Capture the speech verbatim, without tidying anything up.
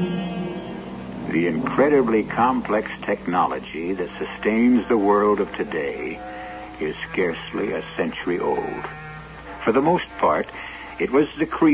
The incredibly complex technology that sustains the world of today is scarcely a century old. For the most part, it was the creation